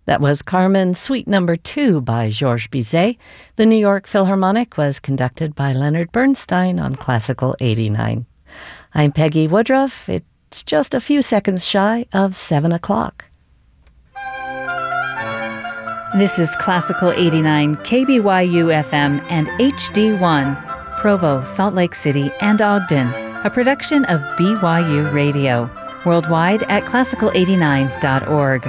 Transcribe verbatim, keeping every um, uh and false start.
That was Carmen, Suite Number Two by Georges Bizet. The New York Philharmonic was conducted by Leonard Bernstein on Classical eighty-nine. I'm Peggy Woodruff. It's just a few seconds shy of seven o'clock. This is Classical eighty-nine, K B Y U F M and H D one, Provo, Salt Lake City, and Ogden, a production of B Y U Radio. Worldwide at classical eighty-nine dot org.